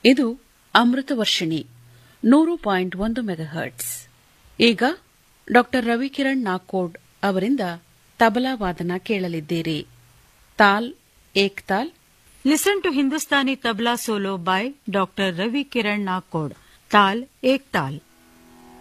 ಇದು ಅಮೃತವರ್ಷಿಣಿ 100.1 ಮೆಗಾಹರ್ಟ್ಸ್. ಈಗ ಡಾ ರವಿಕಿರಣ್ ನಾಕೋಡ್ ಅವರಿಂದ ತಬಲಾ ವಾದನ ಕೇಳಲಿದ್ದೀರಿ. ತಾಲ್ ಏಕ್ ತಾಲ್. Listen to Hindustani tabla solo by ಡಾ ರವಿಕಿರಣ್ ನಾಕೋಡ್. ತಾಲ್ ಏಕ್ ತಾಲ್.